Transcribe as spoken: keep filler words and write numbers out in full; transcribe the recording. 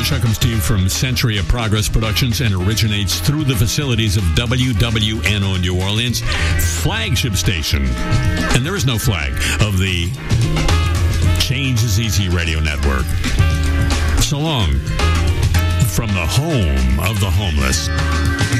show comes to you from Century of Progress Productions and originates through the facilities of W W N O New Orleans, flagship station. And there is no flag of the Change is Easy Radio Network. So long from the home of the homeless.